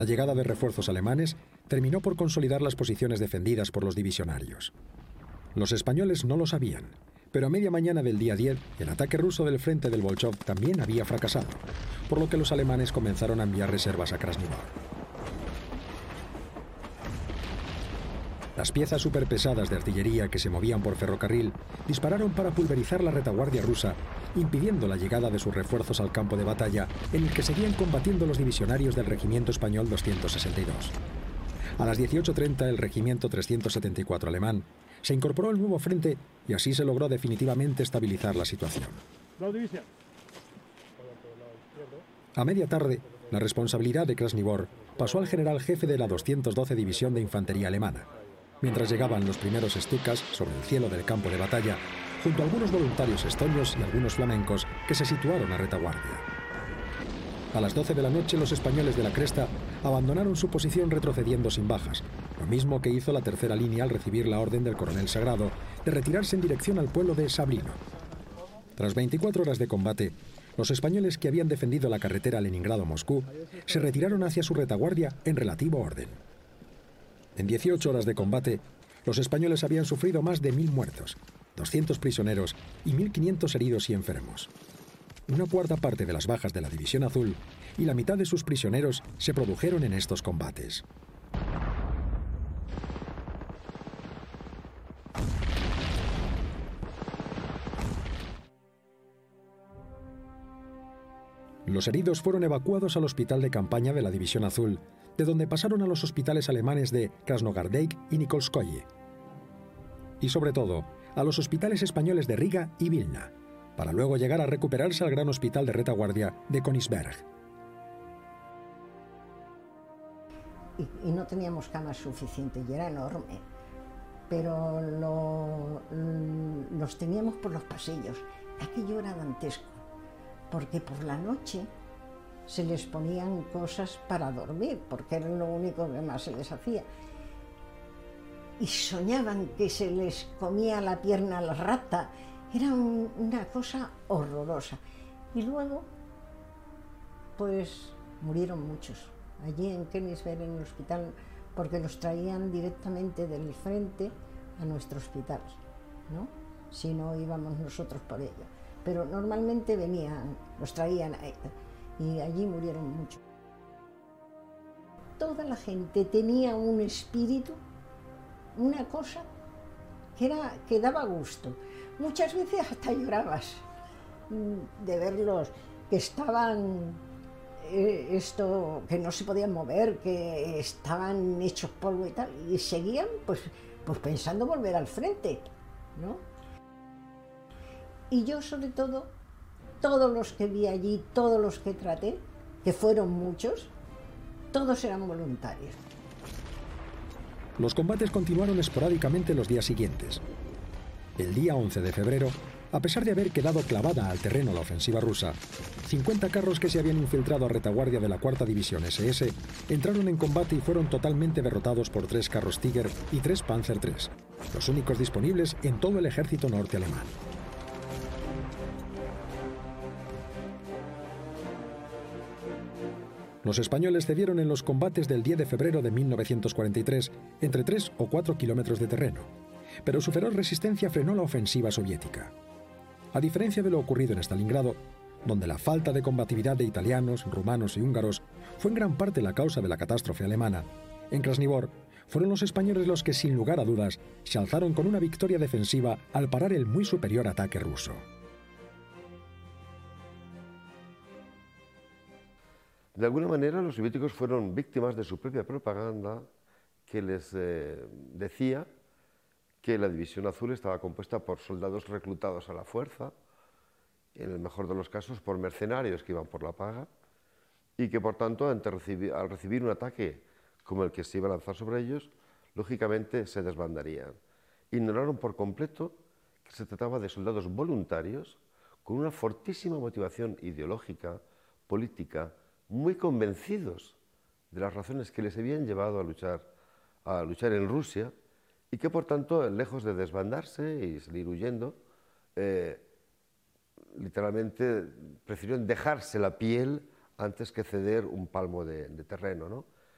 La llegada de refuerzos alemanes terminó por consolidar las posiciones defendidas por los divisionarios. Los españoles no lo sabían, pero a media mañana del día 10, el ataque ruso del frente del Bolshov también había fracasado, por lo que los alemanes comenzaron a enviar reservas a Krasnodar. Las piezas superpesadas de artillería que se movían por ferrocarril dispararon para pulverizar la retaguardia rusa, impidiendo la llegada de sus refuerzos al campo de batalla en el que seguían combatiendo los divisionarios del Regimiento Español 262. A las 18:30 el Regimiento 374 alemán se incorporó al nuevo frente y así se logró definitivamente estabilizar la situación. A media tarde, la responsabilidad de Krasnivor pasó al general jefe de la 212 División de Infantería Alemana, mientras llegaban los primeros Stukas sobre el cielo del campo de batalla, junto a algunos voluntarios estonios y algunos flamencos que se situaron a retaguardia. A las 12 de la noche los españoles de la Cresta abandonaron su posición retrocediendo sin bajas, lo mismo que hizo la tercera línea al recibir la orden del coronel Sagrado de retirarse en dirección al pueblo de Sablino. Tras 24 horas de combate, los españoles que habían defendido la carretera Leningrado-Moscú se retiraron hacia su retaguardia en relativo orden. En 18 horas de combate, los españoles habían sufrido más de 1000 muertos, 200 prisioneros y 1500 heridos y enfermos. Una cuarta parte de las bajas de la División Azul y la mitad de sus prisioneros se produjeron en estos combates. Los heridos fueron evacuados al hospital de campaña de la División Azul, de donde pasaron a los hospitales alemanes de Krasnogardek y Nikolskoye. Y sobre todo, a los hospitales españoles de Riga y Vilna, para luego llegar a recuperarse al gran hospital de retaguardia de Königsberg. Y no teníamos camas suficientes y era enorme, pero los teníamos por los pasillos. Aquello era dantesco, porque por la noche se les ponían cosas para dormir, porque era lo único que más se les hacía. Y soñaban que se les comía la pierna a la rata. Era una cosa horrorosa. Y luego, pues, murieron muchos. Allí en Königsberg, en el hospital, porque los traían directamente del frente a nuestro hospital, ¿no? Si no íbamos nosotros por ellos. Pero normalmente venían, los traían y allí murieron muchos. Toda la gente tenía un espíritu, una cosa que daba gusto. Muchas veces hasta llorabas de verlos que estaban, que no se podían mover, que estaban hechos polvo y tal, y seguían pues pensando volver al frente, ¿no? Y yo sobre todo, todos los que vi allí, todos los que traté, que fueron muchos, todos eran voluntarios. Los combates continuaron esporádicamente los días siguientes. El día 11 de febrero, a pesar de haber quedado clavada al terreno la ofensiva rusa, 50 carros que se habían infiltrado a retaguardia de la 4ª División SS entraron en combate y fueron totalmente derrotados por 3 carros Tiger y 3 Panzer III, los únicos disponibles en todo el ejército norte alemán. Los españoles cedieron en los combates del 10 de febrero de 1943 entre 3 o 4 kilómetros de terreno, pero su feroz resistencia frenó la ofensiva soviética. A diferencia de lo ocurrido en Stalingrado, donde la falta de combatividad de italianos, rumanos y húngaros fue en gran parte la causa de la catástrofe alemana, en Krasnivor fueron los españoles los que, sin lugar a dudas, se alzaron con una victoria defensiva al parar el muy superior ataque ruso. De alguna manera, los soviéticos fueron víctimas de su propia propaganda que les decía que la División Azul estaba compuesta por soldados reclutados a la fuerza, en el mejor de los casos por mercenarios que iban por la paga, y que por tanto al recibir un ataque como el que se iba a lanzar sobre ellos, lógicamente se desbandarían. Ignoraron por completo que se trataba de soldados voluntarios con una fortísima motivación ideológica, política, muy convencidos de las razones que les habían llevado a luchar en Rusia y que por tanto, lejos de desbandarse y salir huyendo, literalmente prefirieron dejarse la piel antes que ceder un palmo de terreno, ¿no?